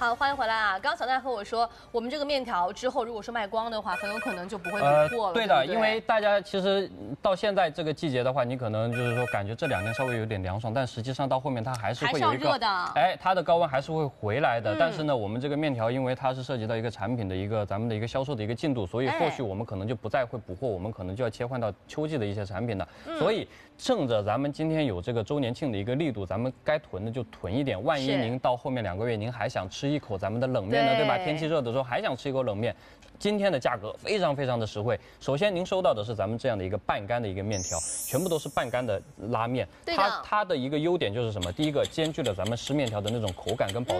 好，欢迎回来啊！刚小戴和我说，我们这个面条之后如果是卖光的话，很有可能就不会补货了。 对的， 对， 因为大家其实到现在这个季节的话，你可能就是说感觉这2天稍微有点凉爽，但实际上到后面它还是会有一个，它的高温还是会回来的。但是呢，我们这个面条因为它是涉及到一个产品的咱们的一个销售的一个进度，所以后续我们可能就不再会补货，我们可能就要切换到秋季的一些产品了。所以趁着咱们今天有这个周年庆的一个力度，咱们该囤的就囤一点。万一您到后面2个月您还想吃一口咱们的冷面呢，对吧？天气热的时候还想吃一口冷面，今天的价格非常非常的实惠。首先您收到的是咱们这样的一个半干的一个面条，全部都是半干的拉面。它的一个优点就是什么？第一个兼具了咱们湿面条的那种口感跟饱